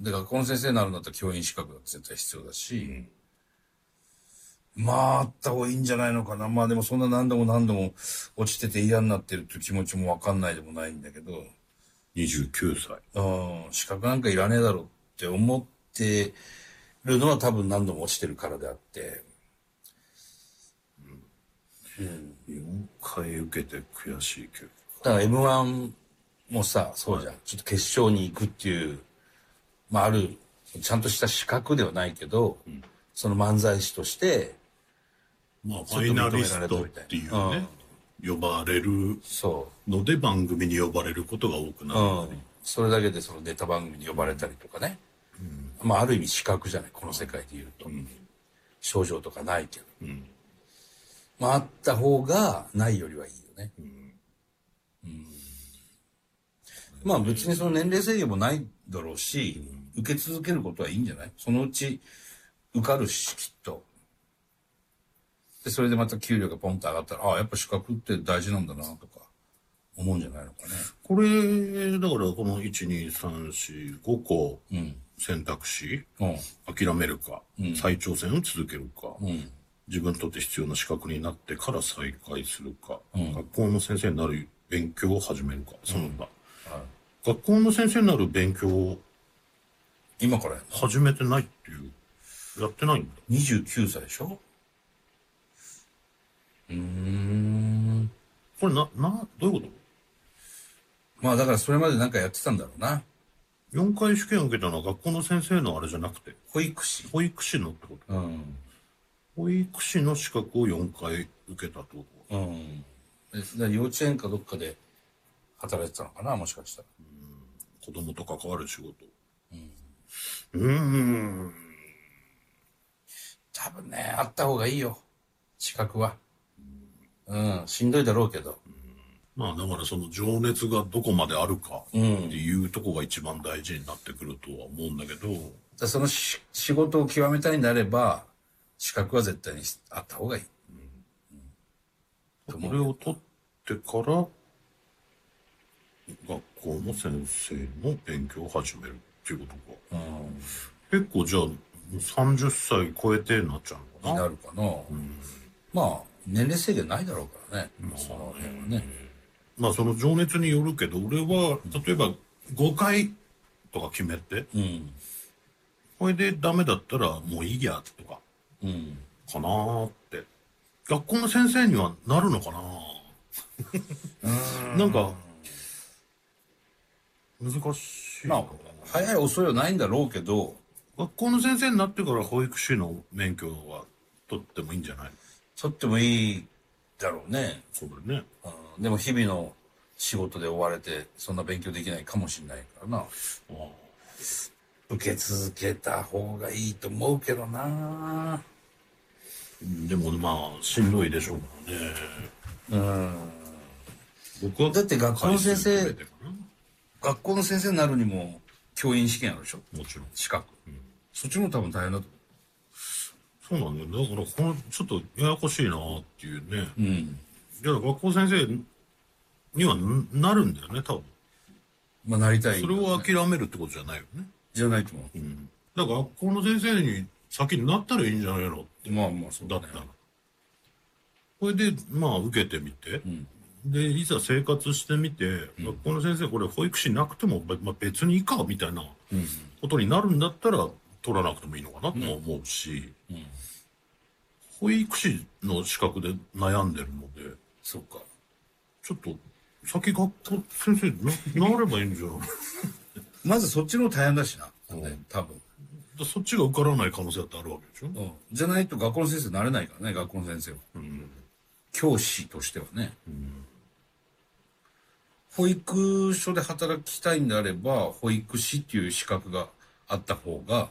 で、学校の先生になるんだったら教員資格だって絶対必要だし、まあ、あった方がいいんじゃないのかな。まあでもそんな何度も落ちてて嫌になってるっていう気持ちもわかんないでもないんだけど。 29歳。 資格なんかいらねえだろうって思ってるのは多分何度も落ちてるからであって。 4回受けて悔しいけど。 だから M1 もさ、そうじゃん。ちょっと決勝に行くっていう、まあある、ちゃんとした資格ではないけど、その漫才師として、 まあ、ファイナリストっていうね、呼ばれるので番組に呼ばれることが多くなる、 それだけでそのネタ番組に呼ばれたりとかね。まあ、ある意味資格じゃない、この世界で言うと。症状とかないけど。まあ、あった方がないよりはいいよね。まあ、別にその年齢制限もないだろうし、受け続けることはいいんじゃない？そのうち受かるし、きっと。で、それでまた給料がポンと上がったら、ああ、やっぱ資格って大事なんだな、とか、思うんじゃないのかね。 これ、だからこの1、2、3、4、5個選択肢、諦めるか、再挑戦を続けるか、自分にとって必要な資格になってから再開するか、学校の先生になる勉強を始めるか、その他。学校の先生になる勉強を今から始めてないっていう、やってないんだ。 29歳でしょ？ これどういうこと？ まあだからそれまでなんかやってたんだろうな。 4回試験を受けたのは学校の先生のあれじゃなくて、 保育士のってこと？保育士の資格を4回受けたってこと？ 幼稚園かどっかで働いてたのかな、もしかしたら。 子供と関わる仕事。 多分ね、あった方がいいよ。資格は。しんどいだろうけど。 まあだからその情熱がどこまであるかっていうとこが一番大事になってくるとは思うんだけど。 その仕事を極めたいんであれば、資格は絶対にあった方がいい。 これを取ってから学校の先生の勉強を始めるっていうことか。結構じゃあ30歳超えてなっちゃうのかな。 になるかな。まあ年齢制限ないだろうからね。その辺はね。 まあその情熱によるけど、俺は例えば5回とか決めて、これでダメだったらもういいやとか、かなーって。学校の先生にはなるのかななんか難しい。 まあ早い遅いはないんだろうけど、 学校の先生になってから保育士の免許は取ってもいいんじゃない？ 取ってもいいだろうね。 そうだね。 でも日々の仕事で追われてそんな勉強できないかもしれないからな。受け続けた方がいいと思うけどな。 でもまあしんどいでしょうからね。僕はだって学校の先生になるにも教員試験あるでしょ。 もちろん資格、そっちも多分大変だと思う。そうなんだよ。だからこのちょっとややこしいなっていうね。じゃあ学校先生にはなるんだよね、多分。 まあなりたい、 それを諦めるってことじゃないよね。 じゃないと思う。 だから学校の先生に先になったらいいんじゃないのって。 まあまあそうだったら。これでまあ受けてみて。で、いざ生活してみて、学校の先生これ保育士なくても、まあ、別にいいかみたいなことになるんだったら取らなくてもいいのかなとも思うし、保育士の資格で悩んでるので、 そうか。 ちょっと先学校先生になればいいんじゃないまずそっちの大変だしな、多分。 そっちが受からない可能性だってあるわけでしょ。 じゃないと学校の先生になれないからね、学校の先生は。教師としてはね。保育所で働きたいんであれば、保育士っていう資格があった方が、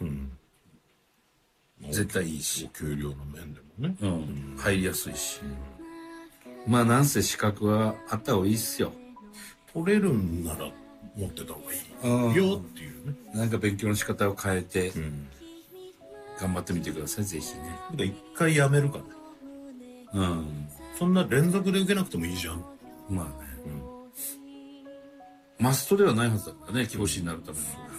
絶対いいし。 お給料の面でもね。 入りやすいし。まあなんせ資格はあった方がいいっすよ。 取れるんなら持ってた方がいいよっていうね。 なんか勉強の仕方を変えて、頑張ってみてください、ぜひね。 一回やめるかね。そんな連続で受けなくてもいいじゃん。 まあね。マストではないはずだからね、教師になるために。